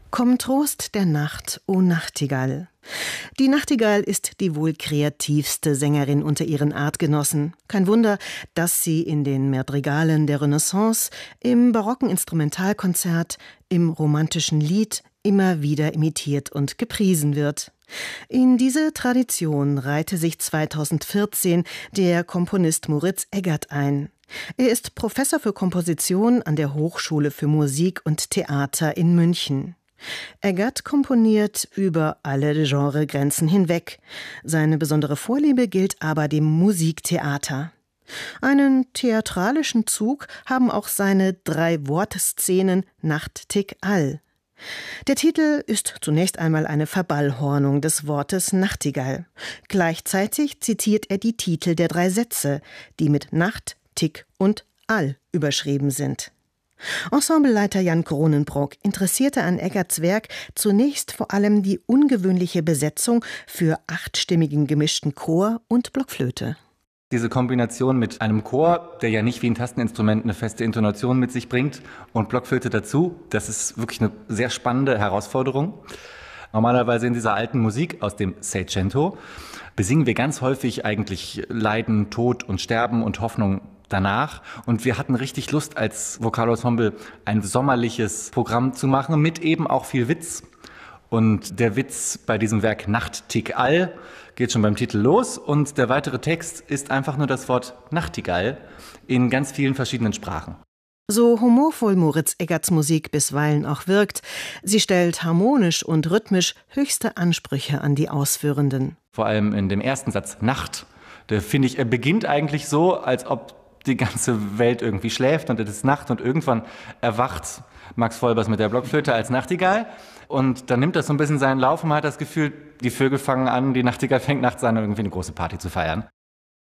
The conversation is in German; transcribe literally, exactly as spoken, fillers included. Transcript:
Komm Trost der Nacht, o Nachtigall. Die Nachtigall ist die wohl kreativste Sängerin unter ihren Artgenossen. Kein Wunder, dass sie in den Madrigalen der Renaissance, im barocken Instrumentalkonzert, im romantischen Lied immer wieder imitiert und gepriesen wird. In diese Tradition reihte sich zweitausendvierzehn der Komponist Moritz Eggert ein. Er ist Professor für Komposition an der Hochschule für Musik und Theater in München. Eggert komponiert über alle Genregrenzen hinweg. Seine besondere Vorliebe gilt aber dem Musiktheater. Einen theatralischen Zug haben auch seine drei Wortszenen Nacht, Tick, All. Der Titel ist zunächst einmal eine Verballhornung des Wortes Nachtigall. Gleichzeitig zitiert er die Titel der drei Sätze, die mit Nacht, Tick und All überschrieben sind. Ensembleleiter Jan Kronenbrock interessierte an Eggerts Werk zunächst vor allem die ungewöhnliche Besetzung für achtstimmigen gemischten Chor und Blockflöte. Diese Kombination mit einem Chor, der ja nicht wie ein Tasteninstrument eine feste Intonation mit sich bringt, und Blockflöte dazu, das ist wirklich eine sehr spannende Herausforderung. Normalerweise in dieser alten Musik aus dem Seicento besingen wir ganz häufig eigentlich Leiden, Tod und Sterben und Hoffnung danach. Und wir hatten richtig Lust, als Vokalensemble ein sommerliches Programm zu machen, mit eben auch viel Witz. Und der Witz bei diesem Werk Nacht, Tick, All geht schon beim Titel los. Und der weitere Text ist einfach nur das Wort Nachtigall in ganz vielen verschiedenen Sprachen. So humorvoll Moritz Eggerts Musik bisweilen auch wirkt, sie stellt harmonisch und rhythmisch höchste Ansprüche an die Ausführenden. Vor allem in dem ersten Satz Nacht, der finde ich, er beginnt eigentlich so, als ob die ganze Welt irgendwie schläft und es ist Nacht und irgendwann erwacht Max Vollbers mit der Blockflöte als Nachtigall und dann nimmt das so ein bisschen seinen Lauf und man hat das Gefühl, die Vögel fangen an, die Nachtigall fängt nachts an, irgendwie eine große Party zu feiern.